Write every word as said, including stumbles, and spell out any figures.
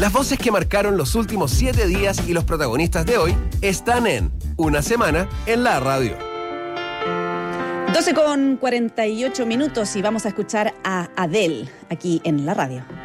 Las voces que marcaron los últimos siete días y los protagonistas de hoy están en Una Semana en la Radio. doce con cuarenta y ocho minutos y vamos a escuchar a Adele aquí en la radio.